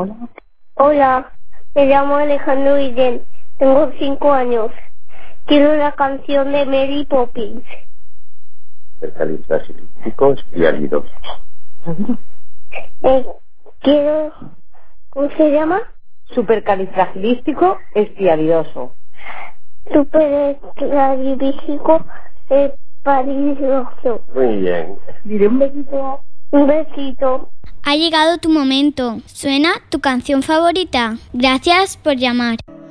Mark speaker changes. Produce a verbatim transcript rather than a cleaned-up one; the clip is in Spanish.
Speaker 1: Hola.
Speaker 2: Hola, me llamo Alejandro Guillén, tengo cinco años. Quiero la canción de Mary Poppins.
Speaker 3: Supercalifragilístico espialidoso.
Speaker 2: Eh, quiero... ¿Cómo se llama?
Speaker 1: Supercalifragilístico espialidoso.
Speaker 2: Supercalifragilístico espialidoso.
Speaker 3: Muy bien.
Speaker 1: Diré un besito.
Speaker 2: Un besito.
Speaker 4: Ha llegado tu momento. ¿Suena tu canción favorita? Gracias por llamar.